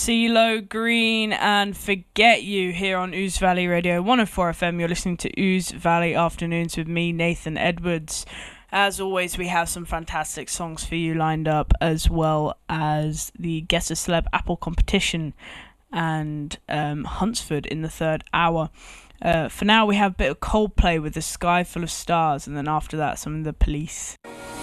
CeeLo Green and Forget You here on Ooze Valley Radio 104 FM. You're listening to Ooze Valley Afternoons with me, Nathan Edwards. As always, we have some fantastic songs for you lined up, as well as the Guess a Celeb Apple competition and Huntsford in the third hour. For now, we have a bit of Coldplay with The Sky Full of Stars, and then after that, some of The Police.